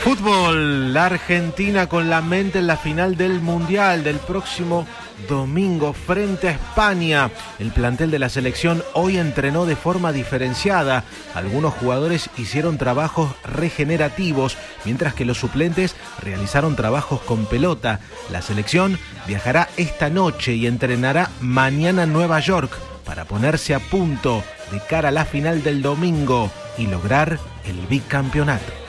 Fútbol, la Argentina con la mente en la final del Mundial del próximo domingo frente a España. El plantel de la selección hoy entrenó de forma diferenciada. Algunos jugadores hicieron trabajos regenerativos, mientras que los suplentes realizaron trabajos con pelota. La selección viajará esta noche y entrenará mañana en Nueva York para ponerse a punto de cara a la final del domingo y lograr el bicampeonato.